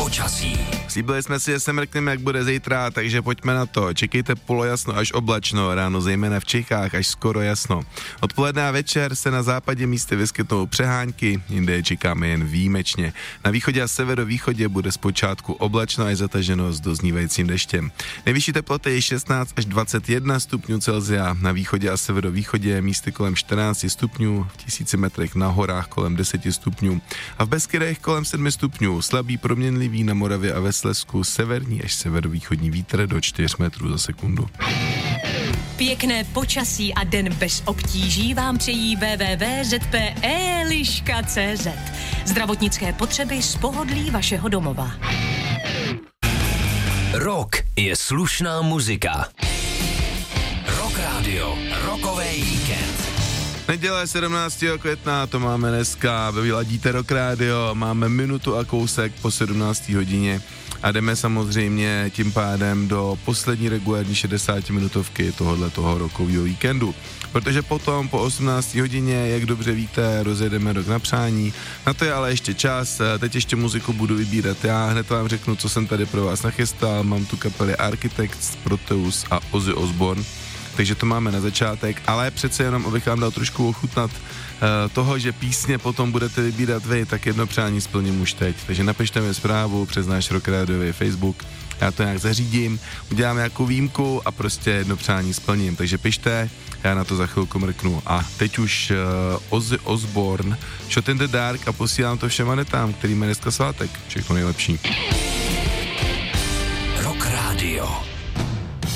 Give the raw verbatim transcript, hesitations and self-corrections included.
počasí. Slíbili jsme si, že se mrkneme, jak bude zítra, takže pojďme na to. Čekejte polojasno až oblačno, ráno zejména v Čechách až skoro jasno. Odpoledne a večer se na západě místy vyskytnou přehánky, jinde je čekáme jen výjimečně. Na východě a severovýchodě bude zpočátku oblačno až zataženo s doznívajícím deštěm. Nejvyšší teploty je šestnáct až dvacet jedna stupňů Celsia, na východě a severovýchodě místy kolem čtrnáct stupňů, v tisíci metrech na horách kolem deset stupňů a v Beskydech kolem sedm stupňů. Slabý proměnlivý na Moravě a ve Slezsku, severní až severovýchodní vítr do čtyři metrů za sekundu. Pěkné počasí a den bez obtíží vám přejí w w w tečka z p eliška tečka c z. Zdravotnické potřeby z pohodlí vašeho domova. Rock je slušná muzika. Rock Radio, rokový víkend. Neděle sedmnáctého května, to máme dneska, vyladíte Rock Radio, máme minutu a kousek po sedmnácté hodině a jdeme samozřejmě tím pádem do poslední regulární šedesátiminutovky tohohle toho rockového víkendu. Protože potom po osmnácté hodině, jak dobře víte, rozjedeme Rock na přání, na to je ale ještě čas, teď ještě muziku budu vybírat já, hned vám řeknu, co jsem tady pro vás nachystal, mám tu kapely Architects, Proteus a Ozzy Osbourne. Takže to máme na začátek, ale přece jenom, abych vám dal trošku ochutnat uh, toho, že písně potom budete vybírat vy, tak jedno přání splním už teď. Takže napište mi zprávu přes náš Rock Radiový Facebook, já to nějak zařídím, udělám nějakou výjimku a prostě jedno přání splním. Takže pište, já na to za chvilku mrknu. A teď už uh, Ozzy Osbourne, Shot in the Dark a posílám to všem anetám, který má dneska svátek. Všechno nejlepší. Rock Radio.